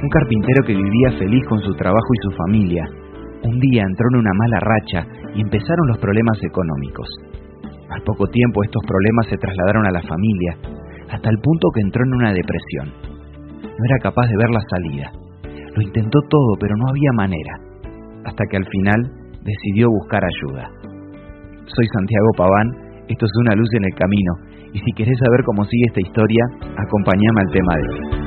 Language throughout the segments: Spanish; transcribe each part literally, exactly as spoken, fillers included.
Un carpintero que vivía feliz con su trabajo y su familia, un día entró en una mala racha y empezaron los problemas económicos. Al poco tiempo estos problemas se trasladaron a la familia, hasta el punto que entró en una depresión. No era capaz de ver la salida. Lo intentó todo, pero no había manera, hasta que al final decidió buscar ayuda. Soy Santiago Paván, esto es Una Luz en el Camino, y si querés saber cómo sigue esta historia, acompáñame al tema de hoy.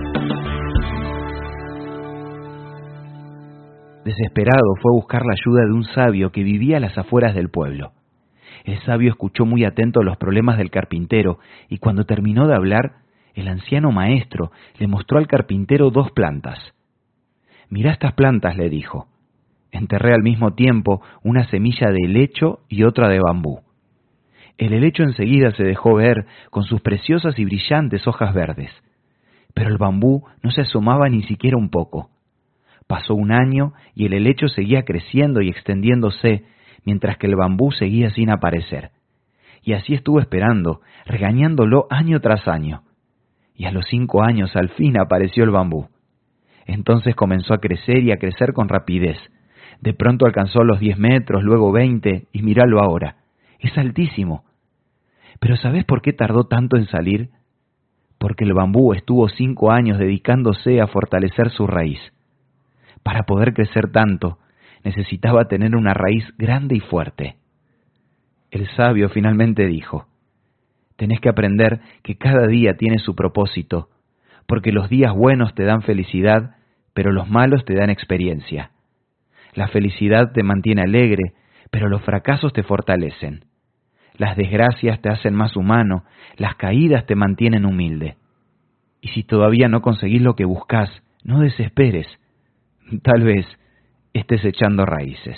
Desesperado fue a buscar la ayuda de un sabio que vivía a las afueras del pueblo. El sabio escuchó muy atento los problemas del carpintero y cuando terminó de hablar, el anciano maestro le mostró al carpintero dos plantas. «Mirá estas plantas», le dijo. «Enterré al mismo tiempo una semilla de helecho y otra de bambú». El helecho enseguida se dejó ver con sus preciosas y brillantes hojas verdes, pero el bambú no se asomaba ni siquiera un poco. Pasó un año y el helecho seguía creciendo y extendiéndose, mientras que el bambú seguía sin aparecer. Y así estuvo esperando, regañándolo año tras año. Y a los cinco años al fin apareció el bambú. Entonces comenzó a crecer y a crecer con rapidez. De pronto alcanzó los diez metros, luego veinte, y míralo ahora. Es altísimo. Pero ¿sabés por qué tardó tanto en salir? Porque el bambú estuvo cinco años dedicándose a fortalecer su raíz. Para poder crecer tanto, necesitaba tener una raíz grande y fuerte. El sabio finalmente dijo: «Tenés que aprender que cada día tiene su propósito, porque los días buenos te dan felicidad, pero los malos te dan experiencia. La felicidad te mantiene alegre, pero los fracasos te fortalecen. Las desgracias te hacen más humano, las caídas te mantienen humilde. Y si todavía no conseguís lo que buscás, no desesperes. Tal vez estés echando raíces».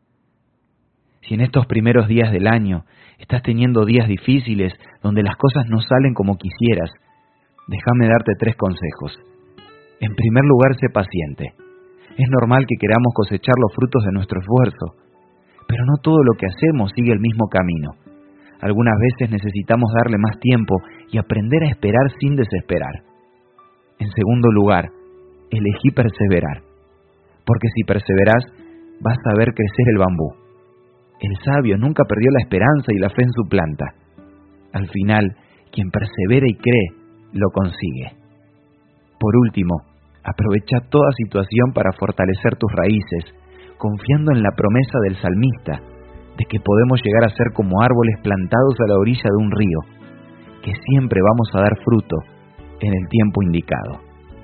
Si en estos primeros días del año estás teniendo días difíciles donde las cosas no salen como quisieras, déjame darte tres consejos. En primer lugar, sé paciente. Es normal que queramos cosechar los frutos de nuestro esfuerzo, pero no todo lo que hacemos sigue el mismo camino. Algunas veces necesitamos darle más tiempo y aprender a esperar sin desesperar. En segundo lugar, elegí perseverar, porque si perseverás, vas a ver crecer el bambú. El sabio nunca perdió la esperanza y la fe en su planta. Al final, quien persevera y cree, lo consigue. Por último, aprovecha toda situación para fortalecer tus raíces, confiando en la promesa del salmista, de que podemos llegar a ser como árboles plantados a la orilla de un río, que siempre vamos a dar fruto en el tiempo indicado.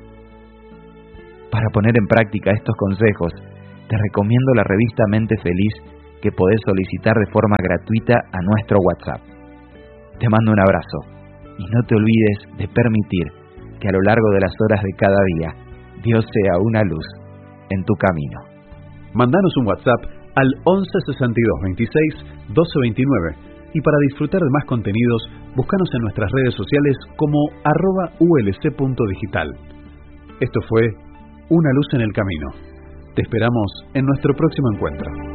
Para poner en práctica estos consejos, te recomiendo la revista Mente Feliz, que podés solicitar de forma gratuita a nuestro WhatsApp. Te mando un abrazo y no te olvides de permitir que a lo largo de las horas de cada día Dios sea una luz en tu camino. Mandanos un WhatsApp al once sesenta y dos veintiséis doce veintinueve y para disfrutar de más contenidos, búscanos en nuestras redes sociales como arroba ulc.digital. Esto fue Una Luz en el Camino. Te esperamos en nuestro próximo encuentro.